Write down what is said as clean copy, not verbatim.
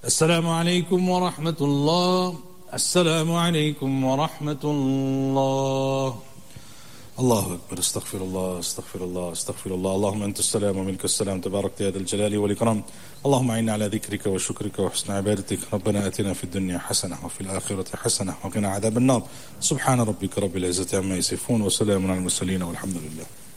السلام عليكم ورحمة الله. السلام عليكم ورحمة الله. الله أكبر. استغفر الله استغفر الله استغفر الله. اللهم أنت السلام ومنك السلام، تبارك يا ذا الجلال والإكرام. اللهم أعنا على ذكرك وشكرك وحسن عبادتك. ربنا آتنا في الدنيا حسنة وفي الآخرة حسنة وقنا عذاب النار. سبحان ربك رب العزة عما يصفون وسلام على المرسلين والحمد لله.